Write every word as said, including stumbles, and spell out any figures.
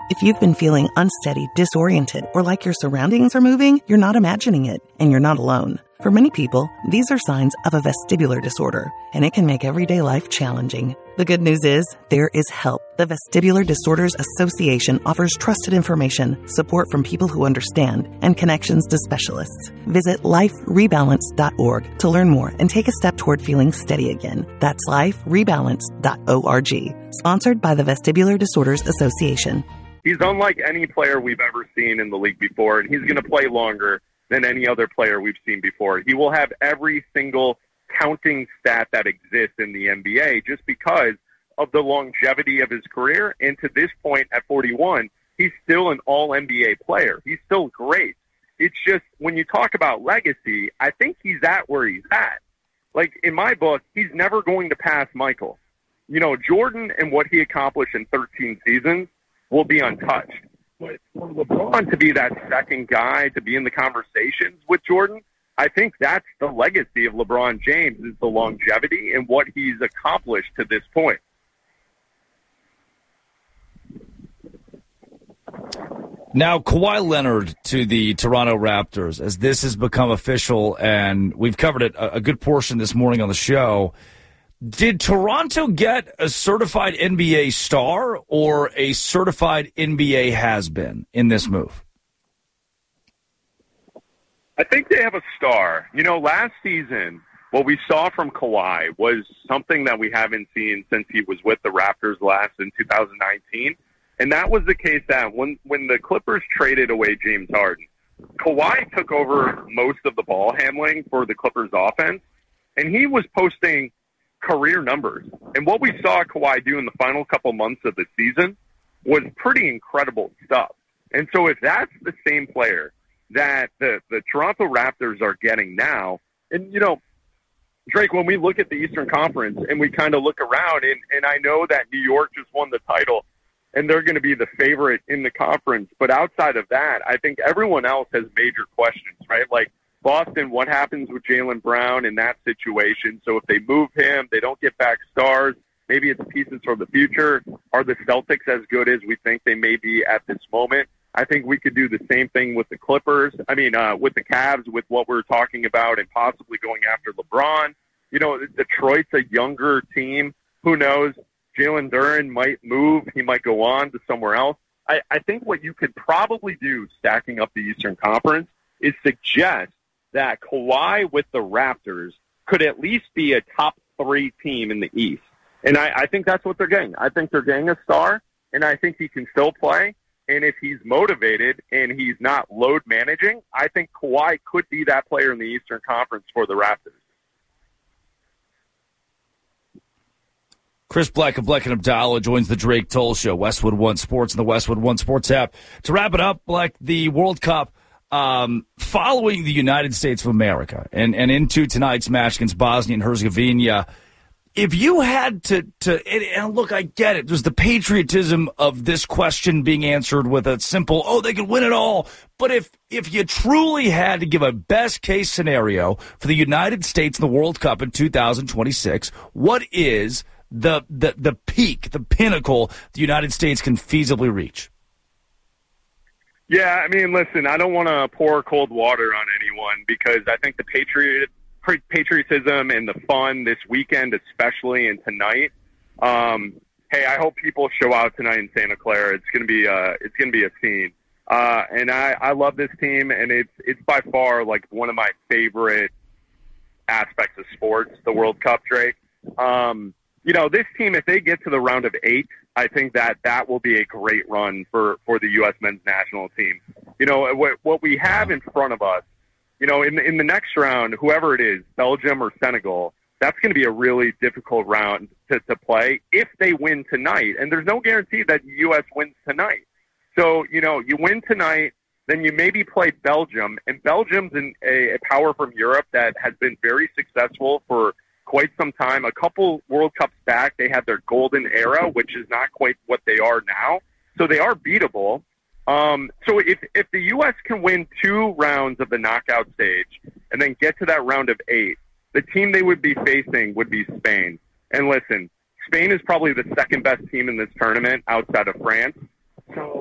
If you've been feeling unsteady, disoriented, or like your surroundings are moving, you're not imagining it, and you're not alone. For many people, these are signs of a vestibular disorder, and it can make everyday life challenging. The good news is, there is help. The Vestibular Disorders Association offers trusted information, support from people who understand, and connections to specialists. Visit life rebalance dot org to learn more and take a step toward feeling steady again. That's life rebalance dot org. Sponsored by the Vestibular Disorders Association. He's unlike any player we've ever seen in the league before, and he's going to play longer than any other player we've seen before. He will have every single counting stat that exists in the N B A just because of the longevity of his career. And to this point, at forty-one, he's still an all-N B A player. He's still great. It's just, when you talk about legacy, I think he's at where he's at. Like, in my book, he's never going to pass Michael. You know, Jordan and what he accomplished in thirteen seasons will be untouched. But for LeBron to be that second guy, to be in the conversations with Jordan, I think that's the legacy of LeBron James, is the longevity and what he's accomplished to this point. Now, Kawhi Leonard to the Toronto Raptors, as this has become official, and we've covered it a, a good portion this morning on the show. Did Toronto get a certified N B A star or a certified N B A has-been in this move? I think they have a star. You know, last season, what we saw from Kawhi was something that we haven't seen since he was with the Raptors last in two thousand nineteen. And that was the case that when, when the Clippers traded away James Harden, Kawhi took over most of the ball handling for the Clippers offense, and he was posting career numbers. And what we saw Kawhi do in the final couple months of the season was pretty incredible stuff. And so if that's the same player that the, the Toronto Raptors are getting now, and, you know, Drake, when we look at the Eastern Conference and we kind of look around, and, and I know that New York just won the title and they're going to be the favorite in the conference, but outside of that, I think everyone else has major questions, right? Like, Boston, what happens with Jaylen Brown in that situation? So if they move him, they don't get back stars. Maybe it's pieces for the future. Are the Celtics as good as we think they may be at this moment? I think we could do the same thing with the Clippers. I mean, uh, with the Cavs, with what we're talking about and possibly going after LeBron. You know, Detroit's a younger team. Who knows? Jalen Duren might move. He might go on to somewhere else. I, I think what you could probably do, stacking up the Eastern Conference, is suggest that Kawhi with the Raptors could at least be a top three team in the East. And I, I think that's what they're getting. I think they're getting a star, and I think he can still play. And if he's motivated and he's not load managing, I think Kawhi could be that player in the Eastern Conference for the Raptors. Chris Black of Black and Abdallah joins the Drake Toll Show, Westwood One Sports and the Westwood One Sports app. To wrap it up, Black, the World Cup Um, following the United States of America and, and into tonight's match against Bosnia and Herzegovina, if you had to, to and, and look, I get it. There's the patriotism of this question being answered with a simple, oh, they could win it all. But if, if you truly had to give a best case scenario for the United States in the World Cup in two thousand twenty-six, what is the, the, the peak, the pinnacle the United States can feasibly reach? Yeah, I mean, listen, I don't want to pour cold water on anyone because I think the patriot, patriotism and the fun this weekend, especially and tonight. Um, hey, I hope people show out tonight in Santa Clara. It's gonna be a, it's gonna be a scene. Uh, and I, I love this team, and it's it's by far like one of my favorite aspects of sports, the World Cup, Drake. Um, you know, this team, if they get to the round of eight, I think that that will be a great run for, for the U S men's national team. You know, what, what we have in front of us, you know, in, in the next round, whoever it is, Belgium or Senegal, that's going to be a really difficult round to, to play if they win tonight. And there's no guarantee that the U S wins tonight. So, you know, you win tonight, then you maybe play Belgium. And Belgium's in a, a power from Europe that has been very successful for quite some time. A couple World Cups back, they had their golden era, which is not quite what they are now. So they are beatable. Um, so if, if the U S can win two rounds of the knockout stage and then get to that round of eight, the team they would be facing would be Spain. And listen, Spain is probably the second best team in this tournament outside of France. So